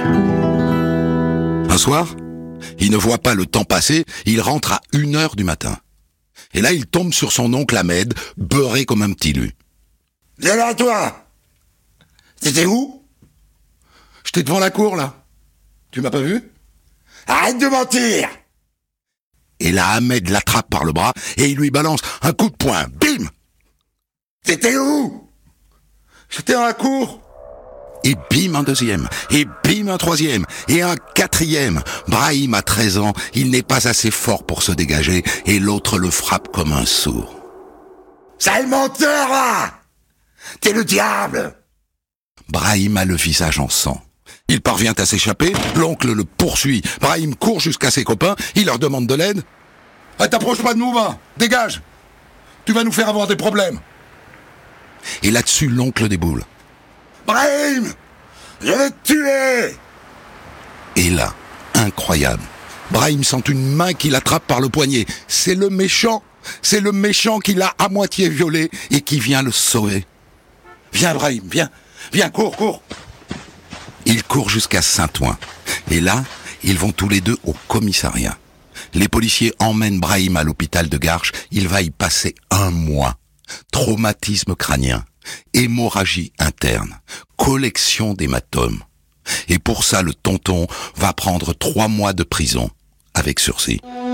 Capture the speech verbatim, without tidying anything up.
Un soir, il ne voit pas le temps passer, il rentre à une heure du matin. Et là, il tombe sur son oncle Ahmed, beurré comme un petit lu. « Viens là, toi ! T'étais où ?»« J'étais devant la cour, là. Tu m'as pas vu ?»« Arrête de mentir !» Et là, Ahmed l'attrape par le bras et il lui balance un coup de poing. Bim !« T'étais où ?»« J'étais dans la cour. » Et bim, un deuxième. Et bim, un troisième. Et un quatrième. Brahim a treize ans. Il n'est pas assez fort pour se dégager. Et l'autre le frappe comme un sourd. « Sale menteur, là ! T'es le diable !» Brahim a le visage en sang. Il parvient à s'échapper. L'oncle le poursuit. Brahim court jusqu'à ses copains. Il leur demande de l'aide. « Ah, t'approches pas de nous, va ! Dégage ! Tu vas nous faire avoir des problèmes !» Et là-dessus, l'oncle déboule. Brahim, je vais te tuer ! Et là, incroyable, Brahim sent une main qui l'attrape par le poignet. C'est le méchant, c'est le méchant qui l'a à moitié violé et qui vient le sauver. Viens Brahim, viens, viens, cours, cours. Il court jusqu'à Saint-Ouen. Et là, ils vont tous les deux au commissariat. Les policiers emmènent Brahim à l'hôpital de Garches. Il va y passer un mois. Traumatisme crânien. Hémorragie interne, collection d'hématomes. Et pour ça, le tonton va prendre trois mois de prison, avec sursis.